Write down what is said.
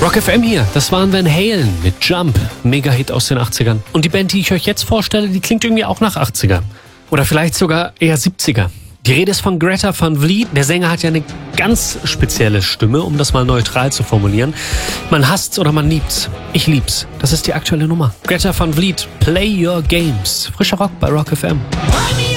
Rock FM hier, das waren Van Halen mit Jump, Mega-Hit aus den 80ern. Und die Band, die ich euch jetzt vorstelle, die klingt irgendwie auch nach 80er. Oder vielleicht sogar eher 70er. Die Rede ist von Greta Van Fleet. Der Sänger hat ja eine ganz spezielle Stimme, um das mal neutral zu formulieren. Man hasst's oder man liebt's. Ich lieb's. Das ist die aktuelle Nummer. Greta Van Fleet, Play Your Games. Frischer Rock bei Rock FM.